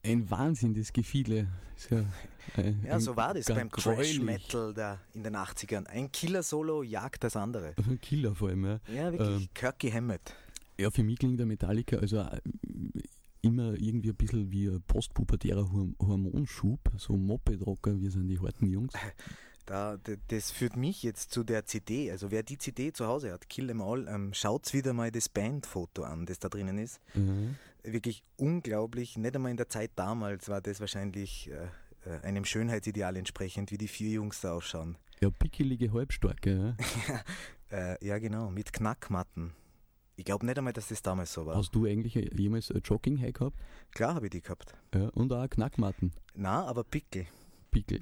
ein Wahnsinn, das Gefiele. Ja, so war das beim Thrash-Metal in den 80ern. Ein Killer-Solo jagt das andere. Also ein Killer vor allem, ja. Ja, wirklich, Kirky Hammett. Ja, für mich klingt der Metallica also immer irgendwie ein bisschen wie ein postpubertärer Hormonschub, so Moped-Rocker, wir sind die harten Jungs. Das führt mich jetzt zu der CD. Also wer die CD zu Hause hat, Kill 'Em All, schaut's wieder mal das Bandfoto an, das da drinnen ist. Mhm. Wirklich unglaublich. Nicht einmal in der Zeit damals war das wahrscheinlich einem Schönheitsideal entsprechend, wie die 4 Jungs da ausschauen. Ja, pickelige Halbstarke, ja. Ja, genau, mit Knackmatten. Ich glaube nicht einmal, dass das damals so war. Hast du eigentlich jemals Jogging-High gehabt? Klar habe ich die gehabt. Ja, und auch Knackmatten. Na, aber Pickel. Pickel.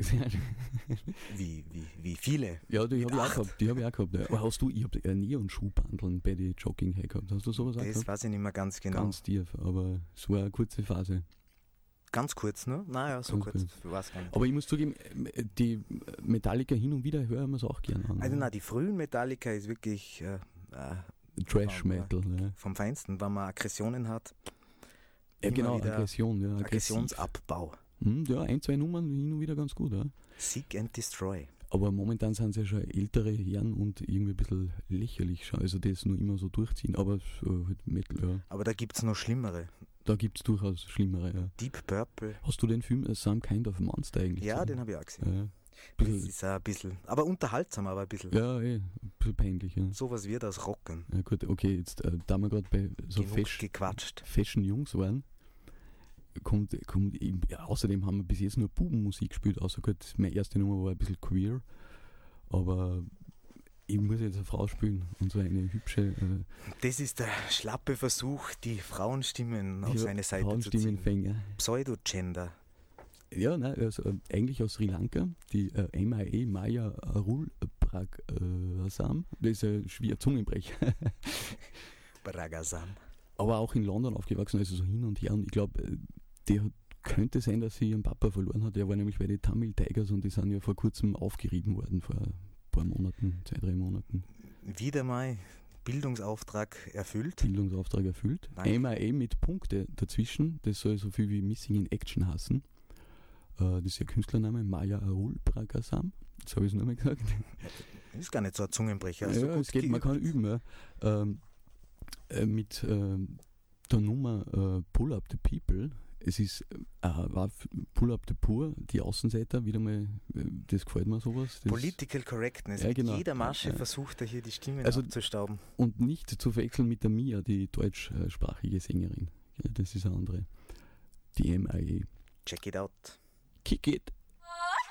Wie viele? Ja, die habe ich auch gehabt. Ja. Aber ich habe Neon-Schuhbandeln bei den Jogging-High gehabt. Hast du sowas auch gehabt? Das weiß ich nicht mehr ganz genau. Ganz tief, aber es war eine kurze Phase. Ganz kurz, ne? Naja, so kurz. Ich weiß gar nicht. Aber ich muss zugeben, die Metallica hin und wieder hören wir es auch gerne an. Also die frühen Metallica ist wirklich Trash-Metal. Ja. Vom Feinsten, wenn man Aggressionen hat. Ja, genau, Aggression. Ja, Aggressionsabbau. Ja, 1, 2 Nummern hin und wieder ganz gut. Ja. Seek and Destroy. Aber momentan sind es ja schon ältere Herren und irgendwie ein bisschen lächerlich schon. Also das nur immer so durchziehen, aber halt Metal, ja. Aber da gibt es noch schlimmere. Da gibt es durchaus schlimmere, ja. Deep Purple. Hast du den Film Some Kind of Monster eigentlich Ja, gesehen? den habe ich auch gesehen. Ja. Das ist auch ein bisschen, aber unterhaltsam, aber ein bisschen. Ja, ein bisschen peinlich, ja. Sowas wird aus Rocken. Ja gut, okay, jetzt da wir gerade bei so Fashion-Jungs waren, kommt außerdem haben wir bis jetzt nur Bubenmusik gespielt, außer gut, meine erste Nummer war ein bisschen queer, aber ich muss jetzt eine Frau spielen und so eine hübsche... das ist der schlappe Versuch, die Frauenstimmen auf seine Seite zu ziehen. Pseudogender. Ja, nein, also eigentlich aus Sri Lanka, die MIA, Maya Arul Pragasam, das ist ein schwieriger Zungenbrecher. Pragasam. Aber auch in London aufgewachsen, also so hin und her. Und ich glaube, könnte sein, dass sie ihren Papa verloren hat. Der war nämlich bei den Tamil Tigers und die sind ja vor kurzem aufgerieben worden, vor ein paar Monaten, 2, 3 Monaten. Wieder mal Bildungsauftrag erfüllt. MIA mit Punkte dazwischen, das soll so viel wie Missing in Action heißen. Das ist ihr Künstlername, Maya Arul Pragasam. Jetzt habe ich es nur mal gesagt. Das ist gar nicht so ein Zungenbrecher. Also ja, es geht, man kann üben. Ja. Mit der Nummer Pull Up the People. Es ist war Pull Up the Poor, die Außenseiter, wieder mal, das gefällt mir sowas. Das Political Correctness. Ja, genau. Jeder Masche versucht er hier die Stimmen abzustauben. Und nicht zu verwechseln mit der Mia, die deutschsprachige Sängerin. Ja, das ist eine andere. Die MIA. Check it out. Kick it.